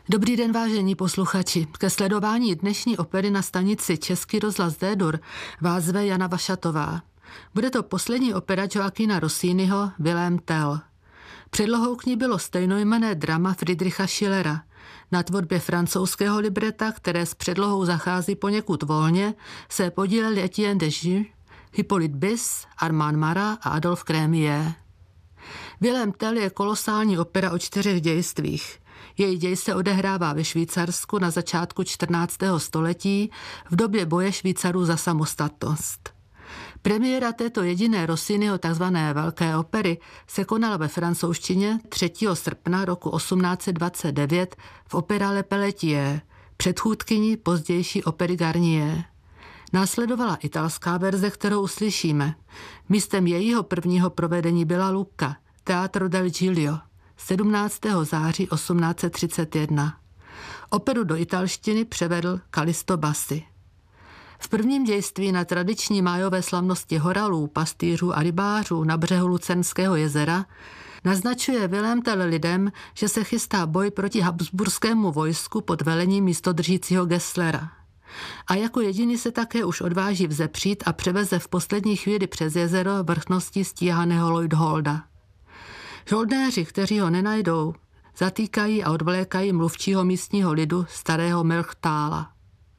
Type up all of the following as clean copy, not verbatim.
Dobrý den, vážení posluchači. Ke sledování dnešní opery na stanici Český rozhlas D-dur vás zve Jana Vašatová. Bude to poslední opera Joaquina Rossiniho Vilém Tell. Předlohou k ní bylo stejnojmenné drama Friedricha Schillera. Na tvorbě francouzského libreta, které s předlohou zachází poněkud volně, se podíleli Etienne Deju, Hippolyte Bis, Armand Marat a Adolphe Crémieux. Vilém Tell je kolosální opera o 4 dějstvích. Její děj se odehrává ve Švýcarsku na začátku 14. století v době boje Švýcarů za samostatnost. Premiéra této jediné Rossiniho tzv. Velké opery se konala ve francouzštině 3. srpna roku 1829 v Opéra Le Pelletier, předchůdkyni pozdější opery Garnier. Následovala italská verze, kterou uslyšíme. Místem jejího prvního provedení byla Lucca, Teatro del Giglio, 17. září 1831. Operu do italštiny převedl Callisto Bassi. V prvním dějství na tradiční májové slavnosti horalů, pastýřů a rybářů na břehu Lucernského jezera naznačuje Vilém Tell lidem, že se chystá boj proti habsburskému vojsku pod velením místodržícího Gesslera. A jako jediný se také už odváží vzepřít a převeze v poslední chvíli přes jezero vrchnosti stíhaného Leutholda. Žoldnéři, kteří ho nenajdou, zatýkají a odvlékají mluvčího místního lidu starého Melchtála.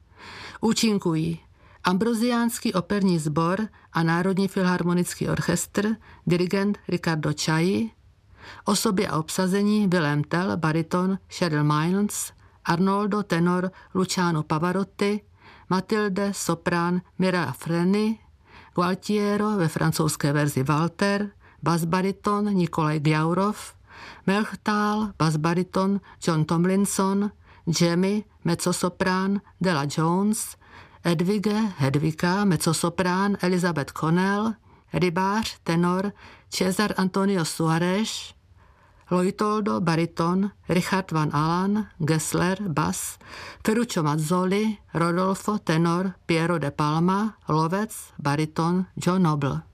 Účinkují Ambrosiánský operní sbor a Národní filharmonický orchestr, dirigent Riccardo Chailly, osoby a obsazení Vilém Tell, bariton Cheryl Miles, Arnoldo, tenor Luciano Pavarotti, Matilde, soprán Mira Freni, Gualtiero ve francouzské verzi Walter, basbariton Nikolaj Gjaurov, Melchthal, basbariton John Tomlinson, Jemmy, mezzosoprán Della Jones, Edwige, Hedvika, mezzosoprán Elizabeth Connell, rybář, tenor Cesar Antonio Suárez, Leutoldo, bariton Richard Van Alan, Gessler, bas, Ferruccio Mazzoli, Rodolfo, tenor Piero de Palma, lovec, bariton John Noble.